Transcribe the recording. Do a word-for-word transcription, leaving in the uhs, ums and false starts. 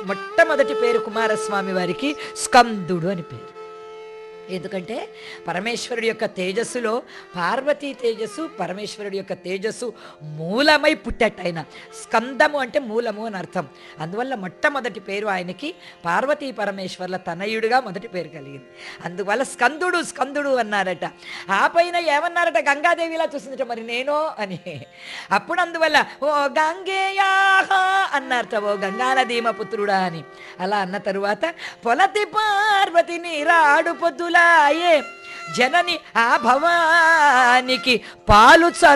మొట్టమొదటి పేరు కుమారస్వామి వారికి స్కందుడు అని పేరు. ఎందుకంటే పరమేశ్వరుడి యొక్క తేజస్సులో పార్వతీ తేజస్సు పరమేశ్వరుడి యొక్క తేజస్సు మూలమై పుట్టట. ఆయన స్కందము అంటే మూలము అని అర్థం. అందువల్ల మొట్టమొదటి పేరు ఆయనకి పార్వతీ పరమేశ్వర్ల తనయుడిగా మొదటి పేరు కలిగింది. అందువల్ల స్కందుడు స్కందుడు అన్నారట. ఆ పైన ఏమన్నారట, గంగాదేవిలా చూసిందట మరి నేనో అని. అప్పుడు అందువల్ల ఓ గంగేయా అన్నారట, ఓ గంగానదీమ పుత్రుడా అని. అలా అన్న తరువాత పొలతి పార్వతిని రాడు పొద్దులాయే జనని ఆ భవానికి పాలు